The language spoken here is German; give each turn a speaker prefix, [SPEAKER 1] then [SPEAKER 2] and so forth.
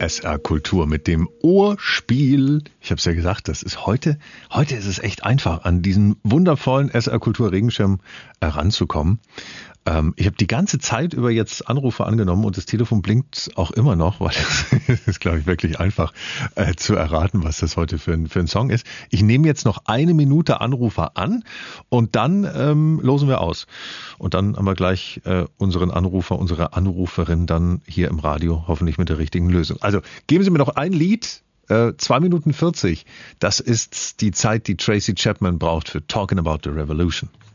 [SPEAKER 1] SR Kultur mit dem Ohrspiel. Ich habe es ja gesagt, das ist heute ist es echt einfach, an diesen wundervollen SR Kultur Regenschirm ranzukommen. Ich habe die ganze Zeit über jetzt Anrufe angenommen und das Telefon blinkt auch immer noch, weil es ist, glaube ich, wirklich einfach zu erraten, was das heute für ein Song ist. Ich nehme jetzt noch 1 Minute Anrufer an und dann losen wir aus. Und dann haben wir gleich unseren Anrufer, unsere Anruferin dann hier im Radio, hoffentlich mit der richtigen Lösung. Also geben Sie mir noch ein Lied. 2 Minuten 40. Das ist die Zeit, die Tracy Chapman braucht für Talking About the Revolution.